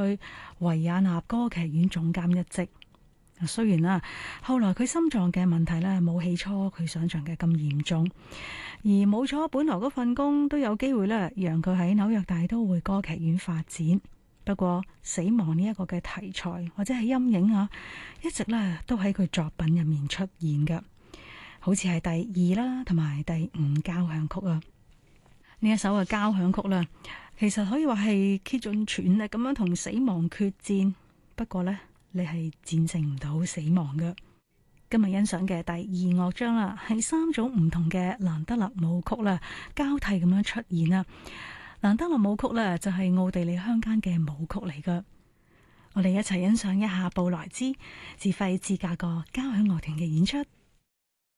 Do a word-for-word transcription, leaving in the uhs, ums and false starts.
去維也納歌劇院總監一職。雖然啦，後來佢心臟嘅問題咧冇起初佢想象嘅咁嚴重，而冇咗本來嗰份工都有機會咧，讓佢喺紐約大都會歌劇院發展。不過死亡呢一個嘅題材或者係陰影啊，一直咧都喺佢作品入面出現嘅，好似係第二啦同埋第五交響曲啊。呢一首嘅交響曲啦，其實可以話係竭盡全力咁樣同死亡決戰，不過呢，你係戰勝唔到死亡嘅。今日欣賞嘅第二樂章啦，係三種唔同嘅蘭德勒舞曲啦，交替咁樣出現啦。蘭德勒舞曲呢，就係奧地利鄉間嘅舞曲嚟噶。我哋一齊欣賞一下布萊茲自費芝加哥交響樂團嘅演出。